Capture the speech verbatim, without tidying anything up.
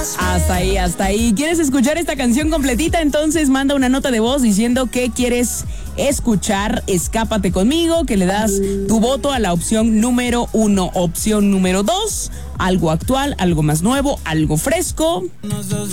Hasta ahí, hasta ahí. ¿Quieres escuchar esta canción completita? Entonces manda una nota de voz diciendo que quieres escuchar Escápate conmigo, que le das tu voto a la opción número uno. Opción número dos, algo actual, algo más nuevo, algo fresco.